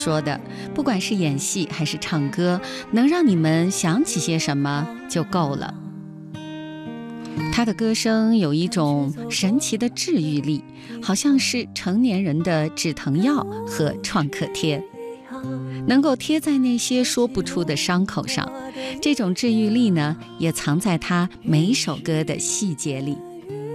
说的，不管是演戏还是唱歌，能让你们想起些什么就够了。他的歌声有一种神奇的治愈力，好像是成年人的止疼药和创可贴，能够贴在那些说不出的伤口上。这种治愈力呢，也藏在他每首歌的细节里。